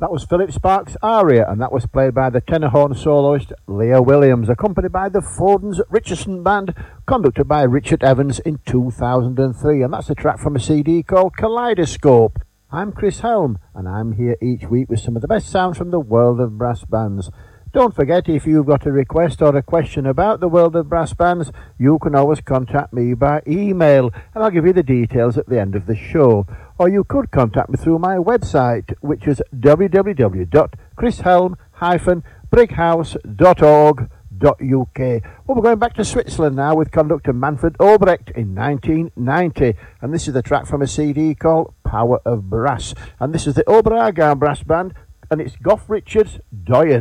That was Philip Sparks' aria, and that was played by the tenor horn soloist Leah Williams, accompanied by the Foden's Richardson Band, conducted by Richard Evans in 2003, and that's a track from a CD called Kaleidoscope. I'm Chris Helm, and I'm here each week with some of the best sounds from the world of brass bands. Don't forget, if you've got a request or a question about the world of brass bands, you can always contact me by email, and I'll give you the details at the end of the show. Or you could contact me through my website, which is www.chrishelm-brighouse.org.uk. Well, we're going back to Switzerland now with conductor Manfred Obrecht in 1990, and this is the track from a CD called Power of Brass, and this is the Oberargau Brass Band, and it's Goff Richards Doyen.